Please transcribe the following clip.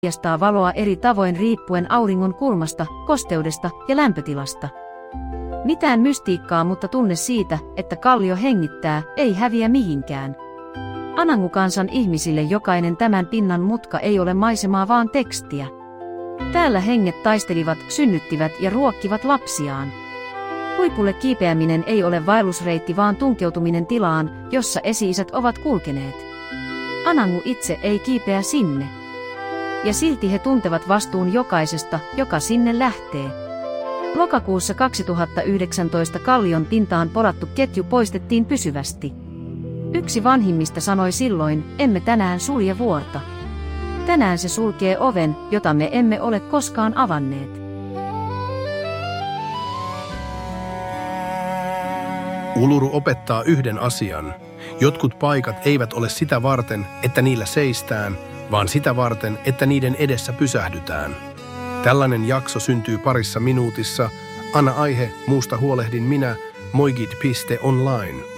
paljastaa valoa eri tavoin riippuen auringon kulmasta, kosteudesta ja lämpötilasta. Mitään mystiikkaa, mutta tunne siitä, että kallio hengittää, ei häviä mihinkään. Anangu-kansan ihmisille jokainen tämän pinnan mutka ei ole maisemaa vaan tekstiä. Täällä henget taistelivat, synnyttivät ja ruokkivat lapsiaan. Huipulle kiipeäminen ei ole vaellusreitti vaan tunkeutuminen tilaan, jossa esi-isät ovat kulkeneet. Anangu itse ei kiipeä sinne. Ja silti he tuntevat vastuun jokaisesta, joka sinne lähtee. Lokakuussa 2019 kallion pintaan porattu ketju poistettiin pysyvästi. Yksi vanhimmista sanoi silloin, emme tänään sulje vuorta. Tänään se sulkee oven, jota me emme ole koskaan avanneet. Uluru opettaa yhden asian. Jotkut paikat eivät ole sitä varten, että niillä seistään, vaan sitä varten, että niiden edessä pysähdytään. Tällainen jakso syntyy parissa minuutissa. Anna aihe, muusta huolehdin minä, moigit.online.